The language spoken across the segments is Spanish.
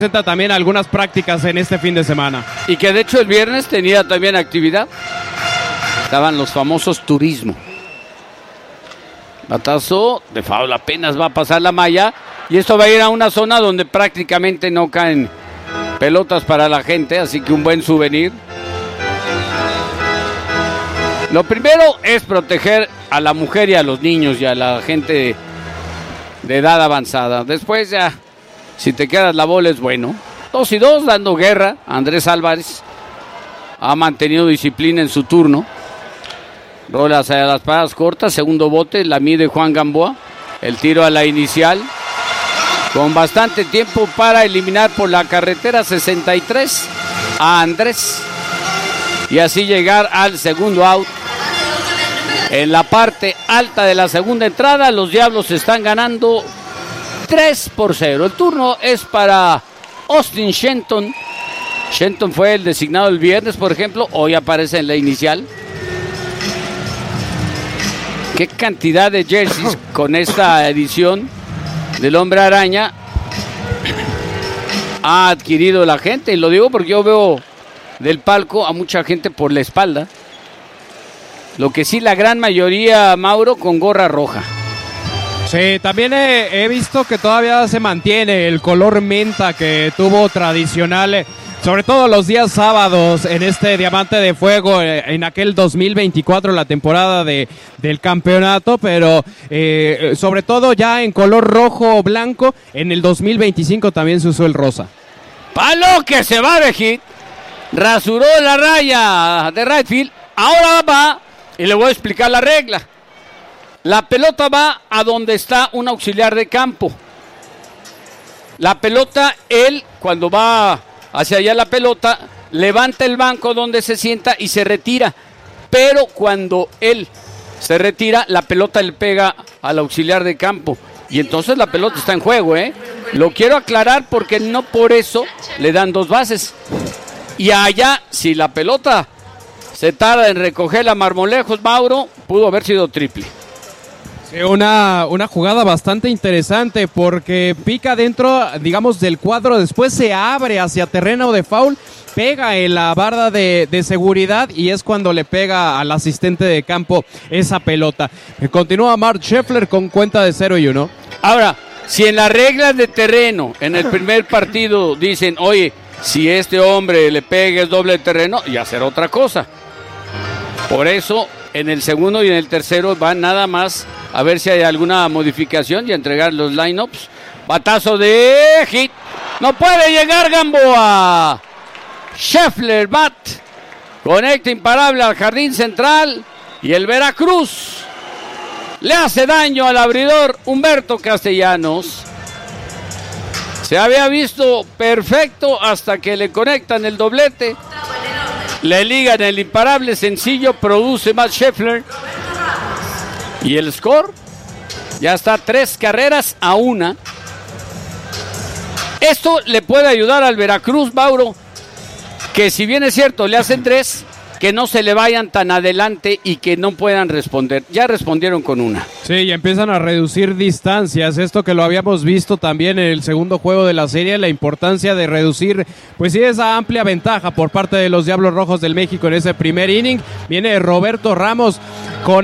presenta también algunas prácticas en este fin de semana. Y que de hecho el viernes tenía también actividad. Estaban los famosos turismo. Batazo de foul, apenas va a pasar la malla. Y esto va a ir a una zona donde prácticamente no caen pelotas para la gente. Así que un buen souvenir. Lo primero es proteger a la mujer y a los niños y a la gente de edad avanzada. Después ya, si te quedas la bola es bueno. 2-2 dando guerra. Andrés Álvarez ha mantenido disciplina en su turno. Rola hacia las paradas cortas, segundo bote, la mide Juan Gamboa. El tiro a la inicial. Con bastante tiempo para eliminar por la carretera 63 a Andrés. Y así llegar al segundo out. En la parte alta de la segunda entrada, los Diablos están ganando 3-0. El turno es para Austin Shenton. Shenton fue el designado el viernes, por ejemplo. Hoy aparece en la inicial. Qué cantidad de jerseys con esta edición del Hombre Araña ha adquirido la gente. Y lo digo porque yo veo del palco a mucha gente por la espalda. Lo que sí, la gran mayoría, Mauro, con gorra roja. Sí, también he visto que todavía se mantiene el color menta que tuvo tradicional, sobre todo los días sábados en este Diamante de Fuego, en aquel 2024, la temporada del campeonato, pero sobre todo ya en color rojo o blanco, en el 2025 también se usó el rosa. Palo que se va de hit, rasuró la raya de right field, ahora va, y le voy a explicar la regla. La pelota va a donde está un auxiliar de campo. La pelota, él, cuando va hacia allá la pelota, levanta el banco donde se sienta y se retira. Pero cuando él se retira, la pelota le pega al auxiliar de campo. Y entonces la pelota está en juego, ¿eh? Lo quiero aclarar porque no por eso le dan 2 bases. Y allá, si la pelota se tarda en recoger la Marmolejos, Mauro, pudo haber sido triple. Sí, una jugada bastante interesante porque pica dentro, digamos, del cuadro, después se abre hacia terreno de foul, pega en la barda de seguridad y es cuando le pega al asistente de campo esa pelota. Continúa Mark Scheffler con cuenta de 0-1. Ahora, si en las reglas de terreno, en el primer partido dicen, oye, si este hombre le pega es doble de terreno, y hacer otra cosa. Por eso, en el segundo y en el tercero van nada más a ver si hay alguna modificación y a entregar los lineups. Batazo de hit. No puede llegar Gamboa. Scheffler bat. Conecta imparable al jardín central. Y el Veracruz le hace daño al abridor Humberto Castellanos. Se había visto perfecto hasta que le conectan el doblete. Le ligan el imparable sencillo. Produce Matt Scheffler. Y el score ya está 3-1. Esto le puede ayudar al Veracruz, Mauro, que si bien es cierto, le hacen 3, que no se le vayan tan adelante y que no puedan responder. Ya respondieron con una. Sí, y empiezan a reducir distancias. Esto que lo habíamos visto también en el segundo juego de la serie, la importancia de reducir, pues sí, esa amplia ventaja por parte de los Diablos Rojos del México en ese primer inning. Viene Roberto Ramos con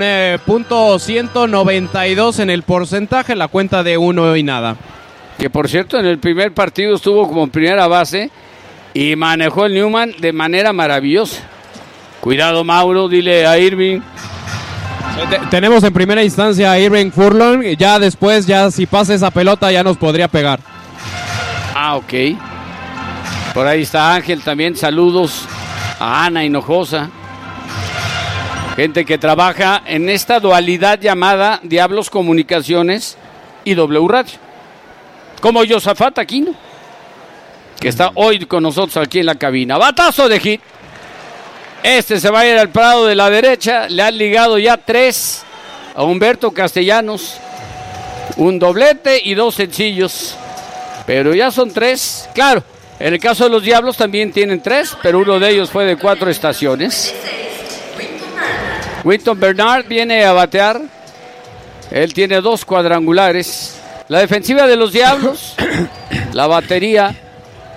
.192 en el porcentaje, la cuenta de 1-0. Que por cierto, en el primer partido estuvo como primera base y manejó el Newman de manera maravillosa. Cuidado, Mauro, dile a Irving. Tenemos en primera instancia a Irving Furlong. Ya después, ya si pasa esa pelota, ya nos podría pegar. Ah, ok. Por ahí está Ángel también. Saludos a Ana Hinojosa. Gente que trabaja en esta dualidad llamada Diablos Comunicaciones y W Radio. Como Josafat Aquino, que está hoy con nosotros aquí en la cabina. Batazo de hit. Este se va a ir al prado de la derecha. Le han ligado ya 3 a Humberto Castellanos. Un doblete y 2 sencillos. Pero ya son 3. Claro, en el caso de los Diablos también tienen 3, pero uno de ellos fue de 4 estaciones. Winton Bernard viene a batear. Él tiene 2 cuadrangulares. La defensiva de los Diablos, la batería